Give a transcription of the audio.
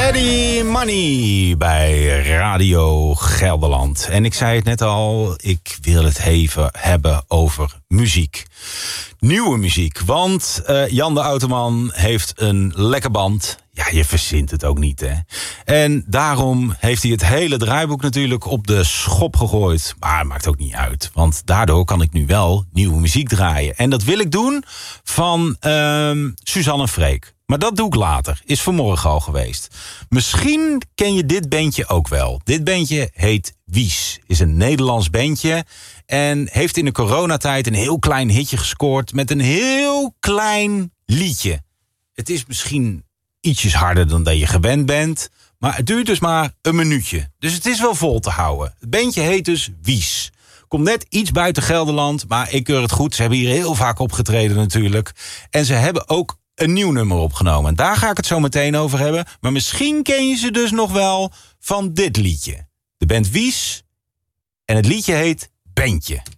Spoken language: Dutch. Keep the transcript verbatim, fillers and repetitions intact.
Eddie Money bij Radio Gelderland. En ik zei het net al, ik wil het even hebben over muziek. Nieuwe muziek, want uh, Jan de Automan heeft een lekker band. Ja, je verzint het ook niet, hè. En daarom heeft hij het hele draaiboek natuurlijk op de schop gegooid. Maar het maakt ook niet uit, want daardoor kan ik nu wel nieuwe muziek draaien. En dat wil ik doen van uh, Suzanne Freek. Maar dat doe ik later, is vanmorgen al geweest. Misschien ken je dit bandje ook wel. Dit bandje heet Wies, is een Nederlands bandje en heeft in de coronatijd een heel klein hitje gescoord met een heel klein liedje. Het is misschien ietsjes harder dan dat je gewend bent, maar het duurt dus maar een minuutje. Dus het is wel vol te houden. Het bandje heet dus Wies. Komt net iets buiten Gelderland, maar ik keur het goed. Ze hebben hier heel vaak opgetreden natuurlijk. En ze hebben ook een nieuw nummer opgenomen. En daar ga ik het zo meteen over hebben. Maar misschien ken je ze dus nog wel van dit liedje. De band Wies. En het liedje heet Bandje.